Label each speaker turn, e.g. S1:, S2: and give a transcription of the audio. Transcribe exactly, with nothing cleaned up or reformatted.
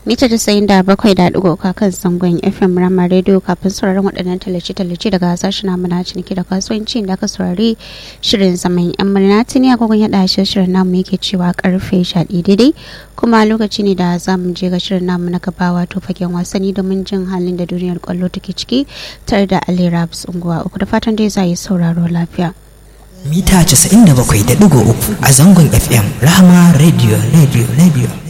S1: mita tasa'in da bakwai da ɗigo uku kan zangon F M Rama Radio. Kafin sauraron waɗannan tallace-tallace daga sashen namu na ciniki da kasuwanci da aka saurari shirin zaman yan murna tuni agogon yaɗa shirin namu yake cewa karfe sha ɗaya daidai, kuma lokaci ne da za mu je ga shirin namu na gaba wato fagen wasanni domin jin halin da duniyar kwallo take ciki tare da Ali Rabs unguwa uku. Da fatan dai za yi sauraro lafiya.
S2: Mita casa'in da bakwai da ɗigo uku a zangon F M Rahama Radio Radio Radio.